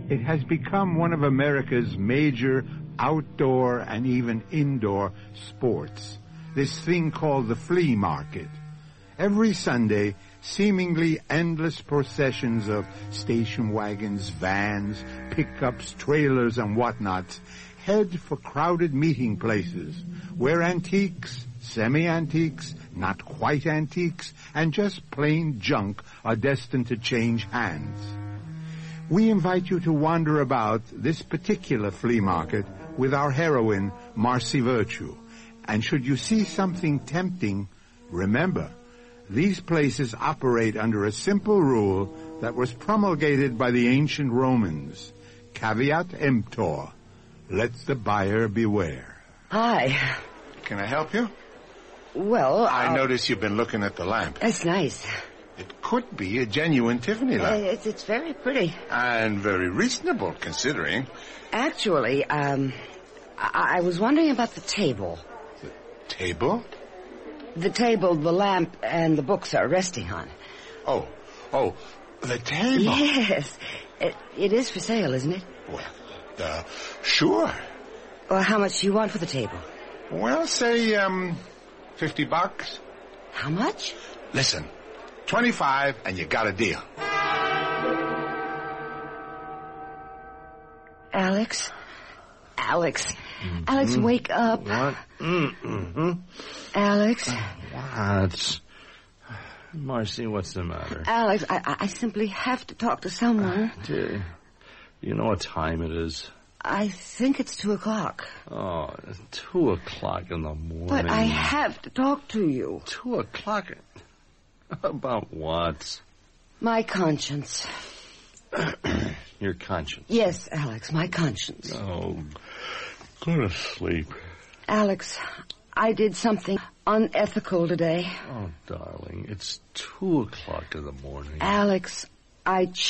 It has become one of America's major outdoor and even indoor sports, this thing called the flea market. Every Sunday, seemingly endless processions of station wagons, vans, pickups, trailers, and whatnots head for crowded meeting places where antiques, semi-antiques, not quite antiques, and just plain junk are destined to change hands. We invite you to wander about this particular flea market with our heroine, Marcy Virtue. And should you see something tempting, remember, these places operate under a simple rule that was promulgated by the ancient Romans. Caveat emptor. Let the buyer beware. Hi. Can I help you? Well, I notice you've been looking at the lamp. That's nice. It could be a genuine Tiffany lamp. It's very pretty. And very reasonable, considering. Actually, I was wondering about the table. The table? The table the lamp and the books are resting on. Oh, the table. Yes. It is for sale, isn't it? Well, sure. Well, how much do you want for the table? Well, say, $50. How much? Listen, 25 and you got a deal. Alex? Alex, wake up. What? Alex? What? Marcy, what's the matter? Alex, I simply have to talk to someone. Dear, you know what time it is? I think it's 2:00. Oh, 2:00 in the morning. But I have to talk to you. 2:00? About what? My conscience. Your conscience? Yes, Alex, my conscience. Oh, go to sleep. Alex, I did something unethical today. Oh, darling, it's 2:00 in the morning. Alex, I